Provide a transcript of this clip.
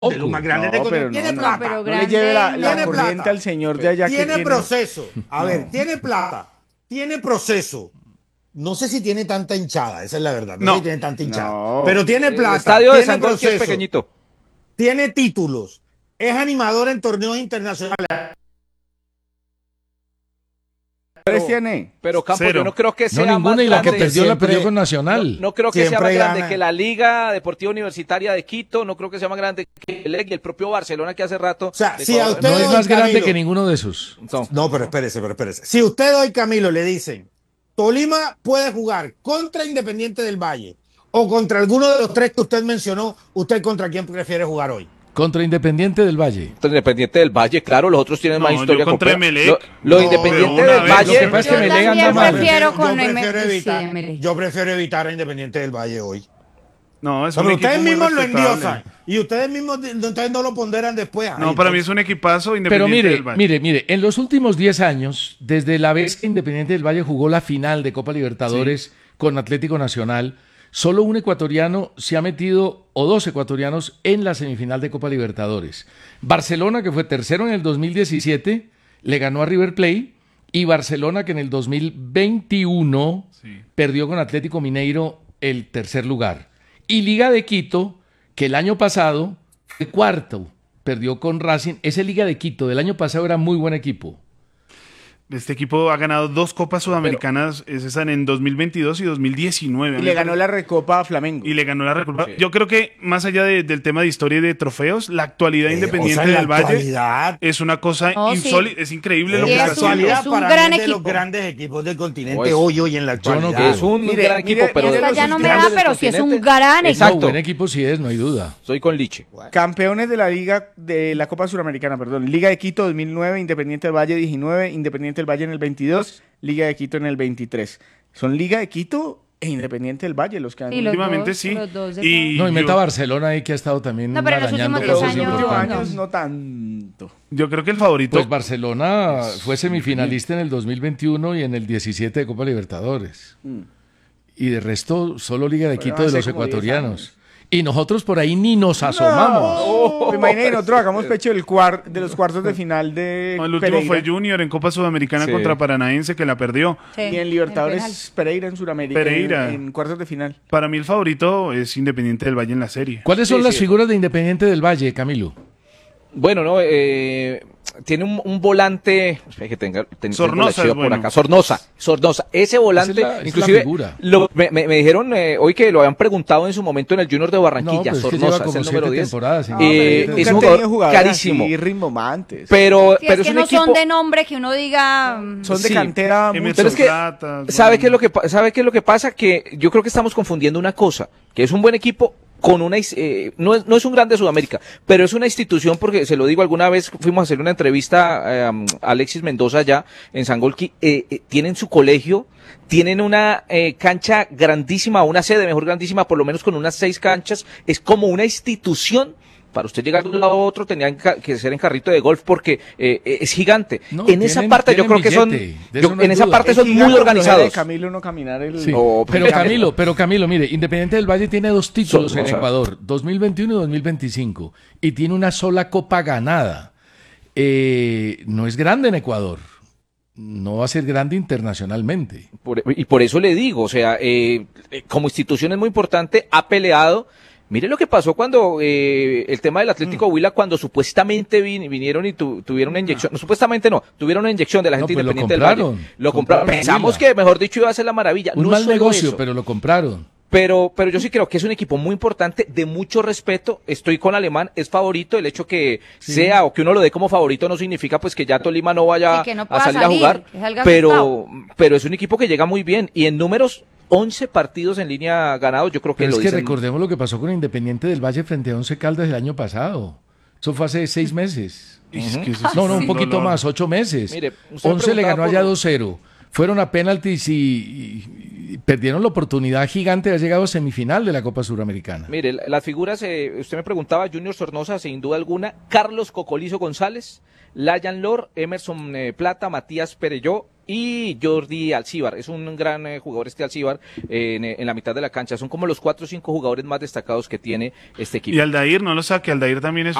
de los más grandes de Colombia. Tiene plata. No le lleve la Tiene corriente plata. al señor de allá que Tiene proceso. A ver, tiene plata. Tiene proceso. No sé si tiene tanta hinchada, esa es la verdad. No sé si tiene tanta hinchada. No. Pero tiene plata. El estadio de tiene San Gorki es proceso, pequeñito. tiene títulos. Es animador en torneos internacionales. tiene. Pero Campo, Cero. yo no creo que sea No, ninguna, más y la que grande. perdió la siempre- perdió con Nacional. No creo que sea Siempre más grande gana. que la Liga Deportiva Universitaria de Quito, no creo que sea más grande que el y el propio Barcelona que hace rato. O sea, de si a Ecuador. usted No es hoy, más grande Camilo, que ninguno de esos. No, pero espérese. Si usted hoy, Camilo, le dicen, Tolima puede jugar contra Independiente del Valle o contra alguno de los tres que usted mencionó, ¿usted contra quién prefiere jugar hoy? Contra Independiente del Valle. Independiente del Valle, claro, los otros tienen No, más yo historia. contra Copera. Emelec. Lo No, Independiente de una del vez. Valle. Lo que pasa es que Yo Emelec anda también mal. prefiero con Yo prefiero evitar a Independiente del Valle hoy. No, es un Pero equipo ustedes muy mismos lo respetable. endiosan y ustedes mismos ustedes no lo ponderan después. No, Ay, para mí es un equipazo Pero Independiente del Valle. mire, en los últimos 10 años, desde la vez que Independiente del Valle jugó la final de Copa Libertadores con Atlético Nacional, solo un ecuatoriano se ha metido, o dos ecuatorianos, en la semifinal de Copa Libertadores. Barcelona, que fue tercero en el 2017, le ganó a River Plate, y Barcelona, que en el 2021 perdió con Atlético Mineiro el tercer lugar. Y Liga de Quito, que el año pasado fue cuarto, perdió con Racing. Ese Liga de Quito del año pasado era muy buen equipo. Este equipo ha ganado 2 Copas Sudamericanas, esas en 2022 y 2019. Y le ganó la Recopa a Flamengo. Y le ganó la Recopa. Yo creo que más allá del tema de historia y de trofeos, la actualidad Independiente del Valle es una cosa Oh, sí. insólita, es increíble lo Sí, que es está haciendo. actualidad es un para gran mí es de los equipo. grandes equipos del continente Pues, hoy en la actualidad. creo. Es un Mire, gran equipo, mire, pero mire de los los Ya no me grandes da, del pero sí es un continente. gran equipo. Exacto. No, buen equipo sí es, no hay duda. Soy con Liche. Campeones de la Liga de la Copa Suramericana, perdón. Liga de Quito 2009, Independiente del Valle 19, Independiente del Valle en el 22, Liga de Quito en el 23. Son Liga de Quito e Independiente del Valle los que han Sí, los Últimamente dos, sí. los dos de Y No, y meta yo, Barcelona ahí que ha estado también No, pero en los arañando últimos Pero cosas en los últimos importantes. años no tanto. yo creo que el favorito. Pues Barcelona fue semifinalista en el 2021 y en el 17 de Copa Libertadores. Y de resto, solo Liga de Bueno, Quito de hace los como 10 ecuatorianos. Y nosotros por ahí ni nos asomamos. Pues imagínate, nosotros hagamos pecho de los cuartos de final de No, el último Pereira. fue Junior en Copa Sudamericana Sí. contra Paranaense que la perdió. Sí, Y en el Libertadores Pereira en Sudamérica. Pereira. En cuartos de final. Para mí el favorito es Independiente del Valle en la serie. ¿Cuáles son Sí, las sí. figuras de Independiente del Valle, Camilo? Bueno, no, tiene un volante, espera que tengo la Sornosa chiva es por bueno. acá, Sornosa, ese volante, Esa es la inclusive figura. me dijeron hoy que lo habían preguntado en su momento en el Junior de Barranquilla, No, pero es que Sornosa, lleva como es el número 7 10. temporadas, No, sí. pero Es nunca un han tenido jugador jugadores carísimo. así rimbomantes. Pero Sí, es es que un no equipo, son de nombre que uno diga. Son de sí. cantera Emerson Pero es que, Plata, ¿sabe qué es bueno. ¿sabe qué es lo que pasa? Que yo creo que estamos confundiendo una cosa, que es un buen equipo con una, no es un grande de Sudamérica, pero es una institución, porque se lo digo, alguna vez fuimos a hacer una entrevista a Alexis Mendoza allá en Sangolquí, tienen su colegio, tienen una cancha grandísima, una sede mejor grandísima, por lo menos con unas 6 canchas, es como una institución. Para usted llegar de un lado a otro tenían que ser en carrito de golf porque es gigante. No, en esa tienen- parte yo creo tienen que son, billete, de eso no hay en esa duda. parte son muy de organizados. Camilo no caminar el... Sí. No, Pero Camilo, mire, Independiente del Valle tiene 2 títulos en o sea, Ecuador, 2021 y 2025, y tiene una sola copa ganada. No es grande en Ecuador, no va a ser grande internacionalmente. Y por eso le digo, o sea, como institución es muy importante, ha peleado. Mire lo que pasó cuando el tema del Atlético Huila, cuando supuestamente vinieron y tuvieron una inyección, no, supuestamente no, tuvieron una inyección de la No, gente pues lo independiente del Valle. compraron. Lo compraron. Compraron Pensamos Huila. que, mejor dicho, iba a ser la maravilla. Un No mal solo negocio, eso. pero lo compraron. Pero yo sí creo que es un equipo muy importante, de mucho respeto. Estoy con Alemán, es favorito. El hecho que sea o que uno lo dé como favorito no significa pues que ya Tolima no vaya Sí, que no a pueda salir a salir, jugar. que salga Pero es un equipo que llega muy bien. Y en números, 11 partidos en línea ganados, yo creo que Pero lo es que dicen. recordemos lo que pasó con Independiente del Valle frente a Once Caldas el año pasado. Eso fue hace 6 meses. Es que eso es No, un un poquito dolor. más, 8 meses. Mire, usted me 11 le ganó preguntaba allá por- 2-0. Fueron a penaltis y perdieron la oportunidad gigante de haber llegado a semifinal de la Copa Suramericana. Mire, las figuras, usted me preguntaba, Junior Sornosa, sin duda alguna, Carlos Cocolizo González, Layan Lor, Emerson Plata, Matías Pereyó y Jordi Alcibar. Es un gran jugador Alcibar en la mitad de la cancha. Son como los 4 o 5 jugadores más destacados que tiene este equipo. Y Aldair, no lo saque, Aldair también es